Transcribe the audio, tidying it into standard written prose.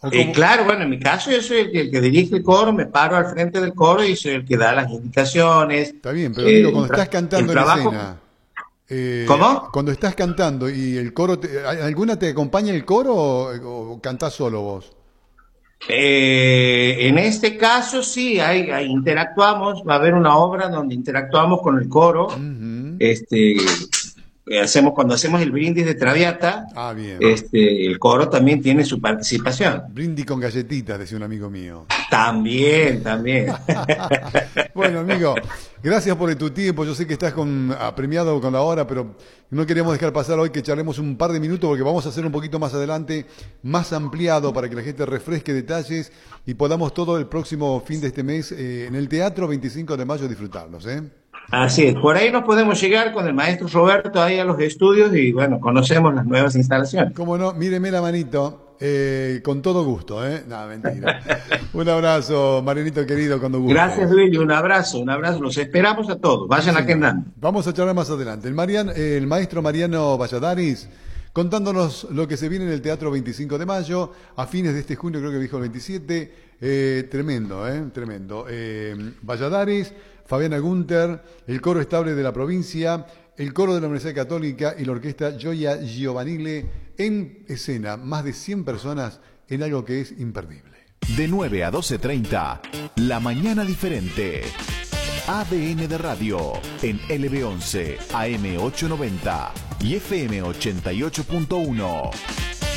¿O cómo? Claro, bueno, en mi caso yo soy el que dirige el coro, me paro al frente del coro y soy el que da las indicaciones. Está bien, pero amigo, cuando estás El cantando en trabajo, escena, ¿cómo? cuando estás cantando y el coro, ¿alguna te acompaña el coro o cantás solo vos? En este caso sí, interactuamos, va a haber una obra donde interactuamos con el coro, Ujú. este, cuando hacemos el brindis de Traviata, Ah, bien. el coro también tiene su participación. Brindis con galletitas, decía un amigo mío. También, también. Bueno, amigo, gracias por tu tiempo. Yo sé que estás apremiado con la hora, pero no queríamos dejar pasar hoy que charlemos un par de minutos porque vamos a hacer un poquito más adelante, más ampliado para que la gente refresque detalles y podamos todo el próximo fin de este mes en el Teatro 25 de Mayo disfrutarlos, ¿eh? Así es, por ahí nos podemos llegar con el maestro Roberto ahí a los estudios y bueno, conocemos las nuevas instalaciones. Cómo no, míreme la manito, con todo gusto, ¿eh? No, mentira. Un abrazo, Marianito querido, cuando Gracias, gustes. Luis, y un abrazo, los esperamos a todos, Sí, vayan señor. agendando. Vamos a charlar más adelante. El maestro Mariano Valladares contándonos lo que se viene en el Teatro 25 de Mayo, a fines de este junio, creo que dijo el 27. Tremendo, tremendo. Valladares, Fabiana Gunther, el coro estable de la provincia, el coro de la Universidad Católica y la orquesta Gioia Giovanile en escena, más de 100 personas en algo que es imperdible. De 9 a 12:30, La Mañana Diferente. ADN de Radio en LB11, AM890 y FM 88.1.